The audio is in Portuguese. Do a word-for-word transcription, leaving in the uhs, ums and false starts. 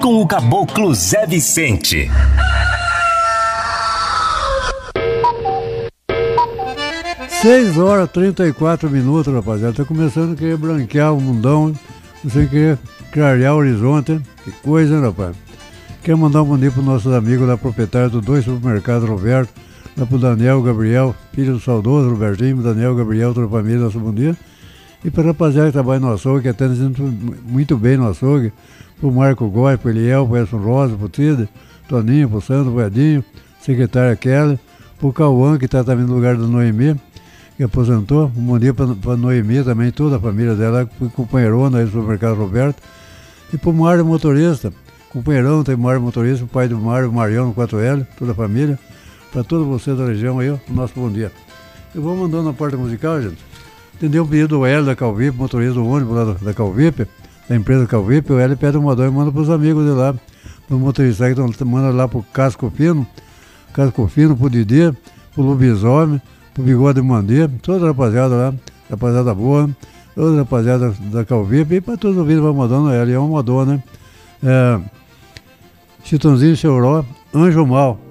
com o Caboclo Zé Vicente. seis horas e trinta e quatro minutos, rapaziada. Tá começando a querer branquear o mundão, você querer clarear o horizonte, hein? Que coisa, hein, rapaz? Quero mandar um bom dia para os nossos amigos lá, proprietários do dois supermercados Roberto, lá pro Daniel Gabriel, filho do saudoso Robertinho, Daniel Gabriel, toda a família, nosso bom dia. E para a rapaziada que trabalha no açougue, que atende muito bem no açougue, pro Marco Góes, pro Eliel, pro Edson Rosa, pro Tida, Toninho, pro Sandro, pro Edinho, secretária Kelly, pro Cauã, que está também no lugar da Noemi, que aposentou. Um bom dia para a Noemi também, toda a família dela, companheirona aí do supermercado Roberto. E pro Mário Motorista, companheirão, tem Mário Motorista, o pai do Mário, Marião no quatro L, toda a família. Para todos vocês da região aí, ó, o nosso bom dia. Eu vou mandando a parte musical, gente. Entendeu? Um pedido do Hélio da Calvip, motorista do ônibus lá da, da Calvip, da empresa Calvip. O Hélio pede um modão e manda para os amigos de lá, para o motorista que então, manda lá pro Casco Fino, Casco Fino, pro Didi, pro Lubisomem, pro Bigode Mandê, toda a rapaziada lá, rapaziada boa, toda a rapaziada da Calvip, e para todos os vídeos vai mandando o Hélio, é uma modona, né? É, Chitãozinho Choró, Anjo Mal.